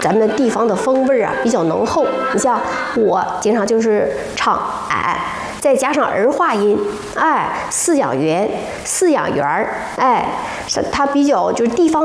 咱们地方的风味啊比较浓厚。你像我经常就是唱俺，再加上儿化音，哎，饲养员，它比较就是地方。